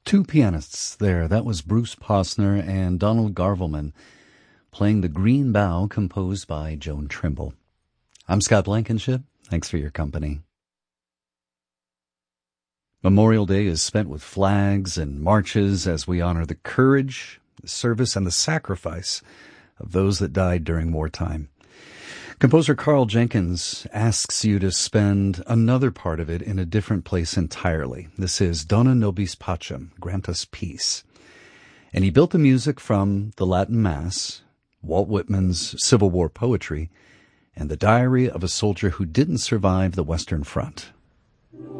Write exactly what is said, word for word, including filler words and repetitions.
Two pianists there. That was Bruce Posner and Donald Garvelman playing the Green Bough, composed by Joan Trimble. I'm Scott Blankenship. Thanks for your company. Memorial Day is spent with flags and marches as we honor the courage, the service, and the sacrifice of those that died during wartime. Composer Carl Jenkins asks you to spend another part of it in a different place entirely. This is Dona Nobis Pacem, Grant Us Peace. And he built the music from the Latin Mass, Walt Whitman's Civil War poetry, and the diary of a soldier who didn't survive the Western Front.